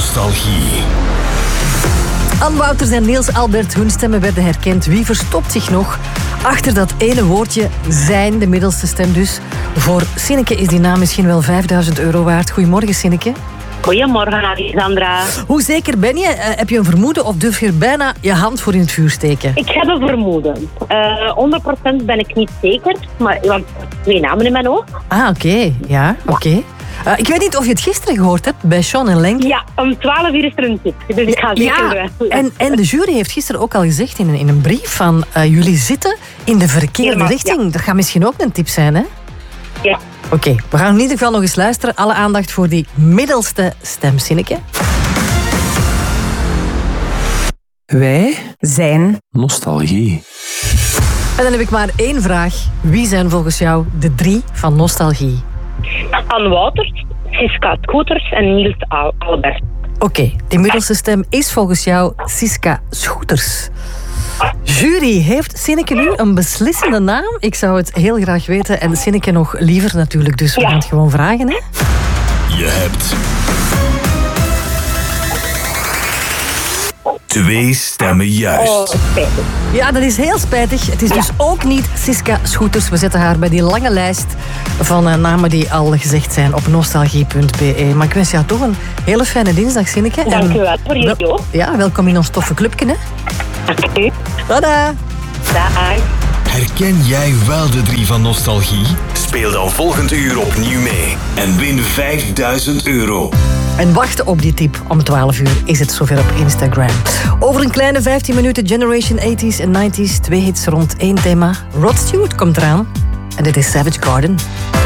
nostalgie. Anne Wouters en Niels Albert, hun stemmen werden herkend. Wie verstopt zich nog achter dat ene woordje zijn, de middelste stem dus? Voor Sinneke is die naam misschien wel €5.000 waard. Goedemorgen, Sinneke. Goedemorgen, Alexandra. Hoe zeker ben je? Heb je een vermoeden of durf je er bijna je hand voor in het vuur steken? Ik heb een vermoeden. 100% ben ik niet zeker, maar want 2 namen in mijn hoofd. Ah, oké. Ja, oké. Ik weet niet of je het gisteren gehoord hebt bij Sean en Lenk. Ja, om 12 uur is er een tip. Dus ik ga zeker... En de jury heeft gisteren ook al gezegd in een brief van... jullie zitten in de verkeerde richting. Ja. Dat gaat misschien ook een tip zijn, hè? Ja. Oké, we gaan in ieder geval nog eens luisteren. Alle aandacht voor die middelste stem, Sinneke. Wij zijn nostalgie. En dan heb ik maar 1 vraag. Wie zijn volgens jou de 3 van nostalgie? Anne Wouters, Siska Scooters en Niels Albert. Oké, die middelste stem is volgens jou Siska Scooters. Jury, heeft Sinneke nu een beslissende naam? Ik zou het heel graag weten. En Sinneke nog liever natuurlijk, dus we gaan het gewoon vragen, hè? Je hebt 2 stemmen juist. Oh, spijtig. Ja, dat is heel spijtig. Het is dus ook niet Siska Scooters. We zetten haar bij die lange lijst van namen die al gezegd zijn op nostalgie.be. Maar ik wens jou toch een hele fijne dinsdag, Sinneke. Dank u wel voor jullie ook. Ja, welkom in ons toffe clubje, hè? Dank u. Tada! Dag. Herken jij wel de 3 van nostalgie? Speel dan volgend uur opnieuw mee en win €5.000. En wachten op die tip. Om 12 uur is het zover op Instagram. Over een kleine 15 minuten Generation 80s en 90s. 2 hits rond 1 thema. Rod Stewart komt eraan. En dit is Savage Garden.